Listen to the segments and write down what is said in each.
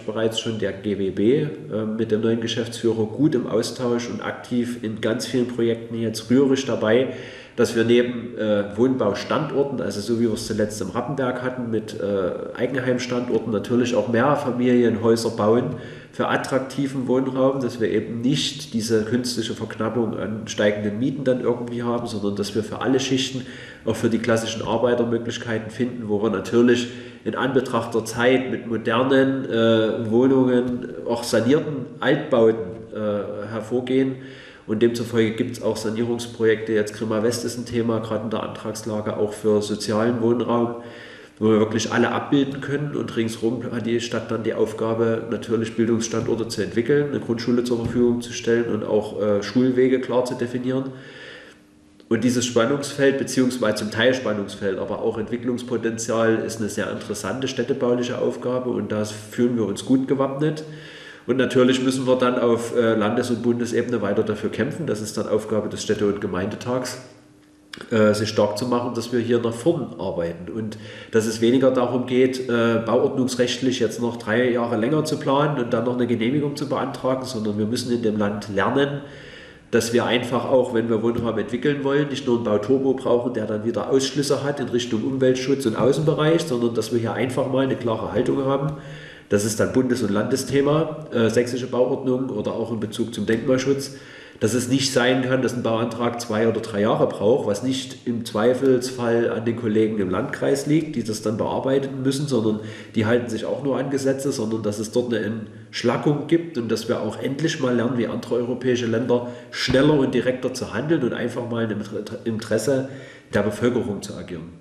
bereits schon der GWB mit dem neuen Geschäftsführer gut im Austausch und aktiv in ganz vielen Projekten jetzt rührig dabei, dass wir neben Wohnbaustandorten, also so wie wir es zuletzt im Rappenberg hatten, mit Eigenheimstandorten natürlich auch Mehrfamilienhäuser bauen für attraktiven Wohnraum, dass wir eben nicht diese künstliche Verknappung an steigenden Mieten dann irgendwie haben, sondern dass wir für alle Schichten, auch für die klassischen Arbeitermöglichkeiten finden, wo wir natürlich in Anbetracht der Zeit mit modernen Wohnungen, auch sanierten Altbauten hervorgehen. Und demzufolge gibt es auch Sanierungsprojekte. Jetzt Grimma West ist ein Thema, gerade in der Antragslage auch für sozialen Wohnraum, wo wir wirklich alle abbilden können. Und ringsherum hat die Stadt dann die Aufgabe, natürlich Bildungsstandorte zu entwickeln, eine Grundschule zur Verfügung zu stellen und auch Schulwege klar zu definieren. Und dieses Spannungsfeld, beziehungsweise zum Teil Spannungsfeld, aber auch Entwicklungspotenzial, ist eine sehr interessante städtebauliche Aufgabe und da fühlen wir uns gut gewappnet. Und natürlich müssen wir dann auf Landes- und Bundesebene weiter dafür kämpfen. Das ist dann Aufgabe des Städte- und Gemeindetags, sich stark zu machen, dass wir hier nach vorn arbeiten. Und dass es weniger darum geht, bauordnungsrechtlich jetzt noch 3 Jahre länger zu planen und dann noch eine Genehmigung zu beantragen, sondern wir müssen in dem Land lernen, dass wir einfach auch, wenn wir Wohnraum entwickeln wollen, nicht nur einen Bauturbo brauchen, der dann wieder Ausschlüsse hat in Richtung Umweltschutz und Außenbereich, sondern dass wir hier einfach mal eine klare Haltung haben. Das ist dann Bundes- und Landesthema, sächsische Bauordnung oder auch in Bezug zum Denkmalschutz, dass es nicht sein kann, dass ein Bauantrag 2 oder 3 Jahre braucht, was nicht im Zweifelsfall an den Kollegen im Landkreis liegt, die das dann bearbeiten müssen, sondern die halten sich auch nur an Gesetze, sondern dass es dort eine Entschlackung gibt und dass wir auch endlich mal lernen, wie andere europäische Länder schneller und direkter zu handeln und einfach mal im Interesse der Bevölkerung zu agieren.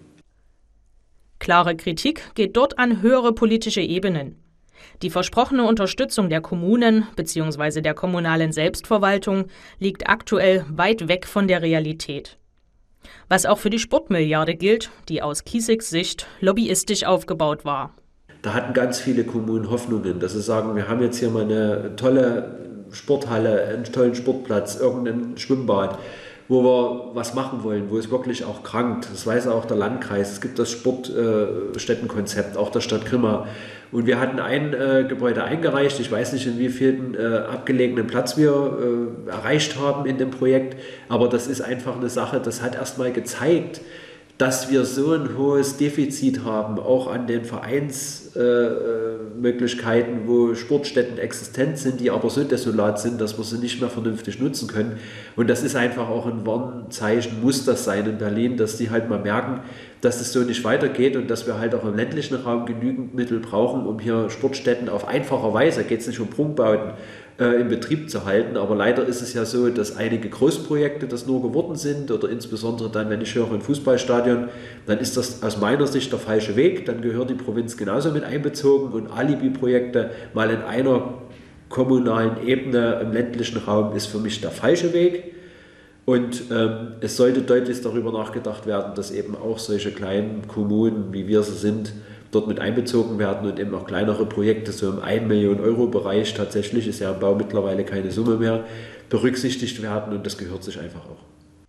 Klare Kritik geht dort an höhere politische Ebenen. Die versprochene Unterstützung der Kommunen bzw. der kommunalen Selbstverwaltung liegt aktuell weit weg von der Realität. Was auch für die Sportmilliarde gilt, die aus Kiesigs Sicht lobbyistisch aufgebaut war. Da hatten ganz viele Kommunen Hoffnungen, dass sie sagen, wir haben jetzt hier mal eine tolle Sporthalle, einen tollen Sportplatz, irgendein Schwimmbad, wo wir was machen wollen, wo es wirklich auch krankt. Das weiß auch der Landkreis. Es gibt das Sportstättenkonzept, auch der Stadt Grimma. Und wir hatten ein Gebäude eingereicht. Ich weiß nicht, in wie vielen abgelegenen Platz wir erreicht haben in dem Projekt. Aber das ist einfach eine Sache, das hat erstmal gezeigt, dass wir so ein hohes Defizit haben, auch an den Vereinsmöglichkeiten, wo Sportstätten existent sind, die aber so desolat sind, dass wir sie nicht mehr vernünftig nutzen können. Und das ist einfach auch ein Warnzeichen, muss das sein in Berlin, dass die halt mal merken, dass es so nicht weitergeht und dass wir halt auch im ländlichen Raum genügend Mittel brauchen, um hier Sportstätten auf einfache Weise, geht es nicht um Prunkbauten, in Betrieb zu halten. Aber leider ist es ja so, dass einige Großprojekte das nur geworden sind oder insbesondere dann, wenn ich höre, ein Fußballstadion, dann ist das aus meiner Sicht der falsche Weg. Dann gehört die Provinz genauso mit einbezogen und Alibi-Projekte mal in einer kommunalen Ebene im ländlichen Raum ist für mich der falsche Weg. Und es sollte deutlich darüber nachgedacht werden, dass eben auch solche kleinen Kommunen, wie wir sie sind, dort mit einbezogen werden und eben auch kleinere Projekte, so im 1 Million Euro Bereich, tatsächlich ist ja im Bau mittlerweile keine Summe mehr, berücksichtigt werden und das gehört sich einfach auch.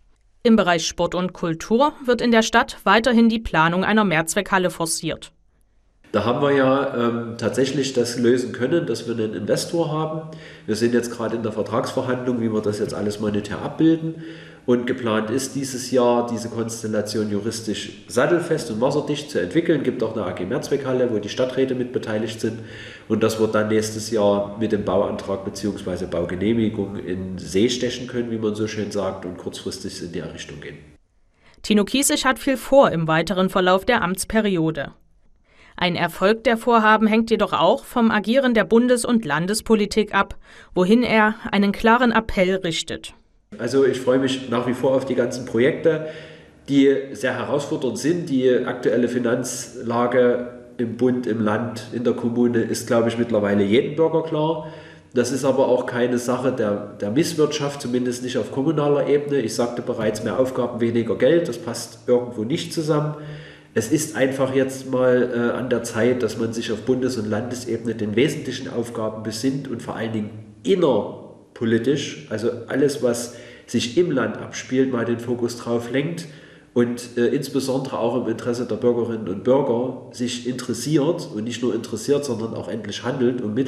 Im Bereich Sport und Kultur wird in der Stadt weiterhin die Planung einer Mehrzweckhalle forciert. Da haben wir ja tatsächlich das lösen können, dass wir einen Investor haben. Wir sind jetzt gerade in der Vertragsverhandlung, wie wir das jetzt alles monetär abbilden. Und geplant ist dieses Jahr, diese Konstellation juristisch sattelfest und wasserdicht zu entwickeln. Es gibt auch eine AG Mehrzweckhalle, wo die Stadträte mit beteiligt sind. Und das wird dann nächstes Jahr mit dem Bauantrag bzw. Baugenehmigung in See stechen können, wie man so schön sagt, und kurzfristig in die Errichtung gehen. Tino Kiesig hat viel vor im weiteren Verlauf der Amtsperiode. Ein Erfolg der Vorhaben hängt jedoch auch vom Agieren der Bundes- und Landespolitik ab, wohin er einen klaren Appell richtet. Also ich freue mich nach wie vor auf die ganzen Projekte, die sehr herausfordernd sind. Die aktuelle Finanzlage im Bund, im Land, in der Kommune ist, glaube ich, mittlerweile jedem Bürger klar. Das ist aber auch keine Sache der Misswirtschaft, zumindest nicht auf kommunaler Ebene. Ich sagte bereits, mehr Aufgaben, weniger Geld, das passt irgendwo nicht zusammen. Es ist einfach jetzt mal an der Zeit, dass man sich auf Bundes- und Landesebene den wesentlichen Aufgaben besinnt und vor allen Dingen innerpolitisch, also alles, was sich im Land abspielt, mal den Fokus drauf lenkt und insbesondere auch im Interesse der Bürgerinnen und Bürger sich interessiert und nicht nur interessiert, sondern auch endlich handelt und